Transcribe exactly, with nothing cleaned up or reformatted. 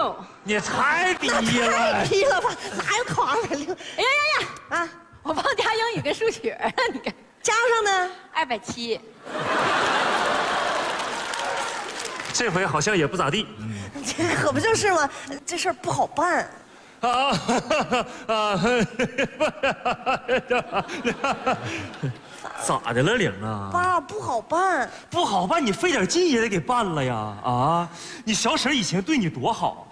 六。 你太低了， 太低了吧？哪有考二百六？ 哎呀呀呀！ 啊， 我忘加英语跟数学了，你看， 加上呢？ 二百七。 这回好像也不咋地。 这可不就是吗？这事儿不好办。 啊啊！咋的了，玲啊？ 爸，不好办。 不好办，你费点劲也得给办了呀！啊，你小婶以前对你多好，